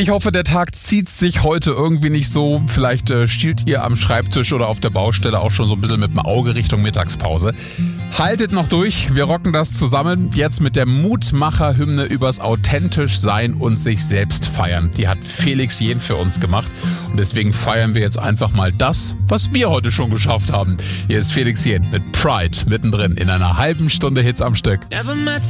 Ich hoffe, der Tag zieht sich heute irgendwie nicht so. Vielleicht stiehlt ihr am Schreibtisch oder auf der Baustelle auch schon so ein bisschen mit dem Auge Richtung Mittagspause. Haltet noch durch, wir rocken das zusammen. Jetzt mit der Mutmacher-Hymne übers authentisch sein und sich selbst feiern. Die hat Felix Jähn für uns gemacht. Und deswegen feiern wir jetzt einfach mal das, was wir heute schon geschafft haben. Hier ist Felix Jähn mit Pride mittendrin in einer halben Stunde Hits am Stück.